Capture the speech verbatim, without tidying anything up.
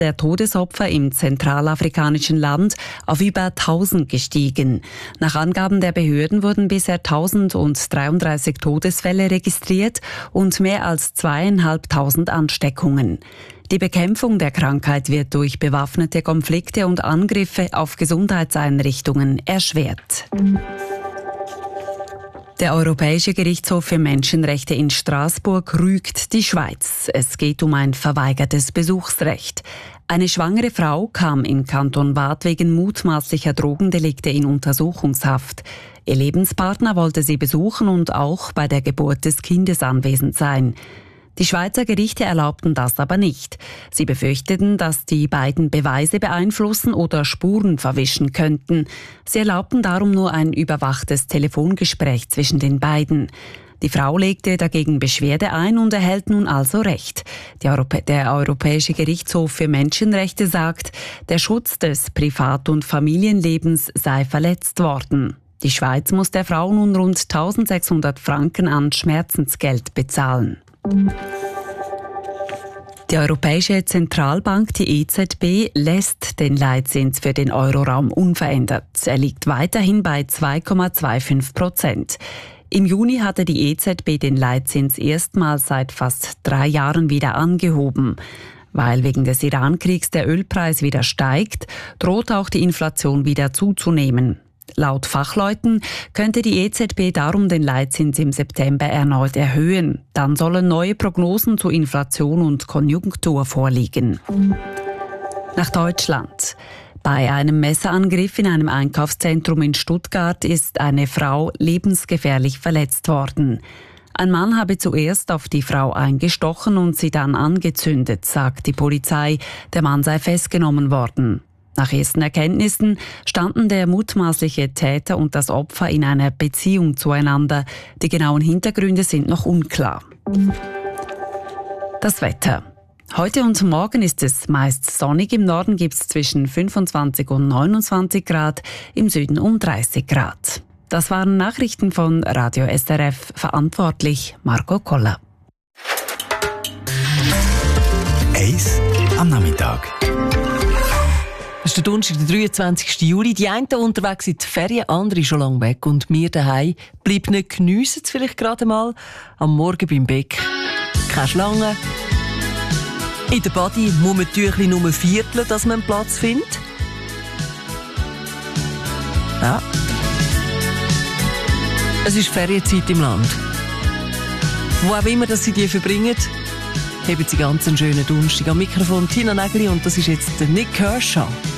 der Todesopfer im zentralafrikanischen Land auf über tausend gestiegen. Nach Angaben der Behörden wurden bisher tausenddreiunddreißig Todesfälle registriert und mehr als zweieinhalbtausend Ansteckungen. Die Bekämpfung der Krankheit wird durch bewaffnete Konflikte und Angriffe auf Gesundheitseinrichtungen erschwert. Der Europäische Gerichtshof für Menschenrechte in Straßburg rügt die Schweiz. Es geht um ein verweigertes Besuchsrecht. Eine schwangere Frau kam in Kanton Waadt wegen mutmaßlicher Drogendelikte in Untersuchungshaft. Ihr Lebenspartner wollte sie besuchen und auch bei der Geburt des Kindes anwesend sein. Die Schweizer Gerichte erlaubten das aber nicht. Sie befürchteten, dass die beiden Beweise beeinflussen oder Spuren verwischen könnten. Sie erlaubten darum nur ein überwachtes Telefongespräch zwischen den beiden. Die Frau legte dagegen Beschwerde ein und erhält nun also Recht. Europä- der Europäische Gerichtshof für Menschenrechte sagt, der Schutz des Privat- und Familienlebens sei verletzt worden. Die Schweiz muss der Frau nun rund eintausendsechshundert Franken an Schmerzensgeld bezahlen. Die Europäische Zentralbank, die E Z B, lässt den Leitzins für den Euroraum unverändert. Er liegt weiterhin bei zwei Komma fünfundzwanzig Prozent. Im Juni hatte die E Z B den Leitzins erstmals seit fast drei Jahren wieder angehoben. Weil wegen des Iran-Kriegs der Ölpreis wieder steigt, droht auch die Inflation wieder zuzunehmen. Laut Fachleuten könnte die E Z B darum den Leitzins im September erneut erhöhen. Dann sollen neue Prognosen zu Inflation und Konjunktur vorliegen. Nach Deutschland. Bei einem Messerangriff in einem Einkaufszentrum in Stuttgart ist eine Frau lebensgefährlich verletzt worden. Ein Mann habe zuerst auf die Frau eingestochen und sie dann angezündet, sagt die Polizei. Der Mann sei festgenommen worden. Nach ersten Erkenntnissen standen der mutmaßliche Täter und das Opfer in einer Beziehung zueinander. Die genauen Hintergründe sind noch unklar. Das Wetter. Heute und morgen ist es meist sonnig. Im Norden gibt es zwischen fünfundzwanzig und neunundzwanzig Grad, im Süden um dreißig Grad. Das waren Nachrichten von Radio S R F, verantwortlich Marco Koller. Eis am Nachmittag. Es ist der Donnerstag, der dreiundzwanzigsten Juli. Die einen unterwegs in die Ferien, andere schon lange weg. Und wir daheim bleiben nicht, geniessen es vielleicht gerade mal. Am Morgen beim Bäck keine Schlange. In der Body muss man die Tüchli nur vierteln, dass man einen Platz findet. Ja. Es ist Ferienzeit im Land. Wo auch immer dass Sie die verbringen, haben Sie ganz einen schönen Donnerstag. Am Mikrofon Tina Nägeli und das ist jetzt der Nick Kershaw.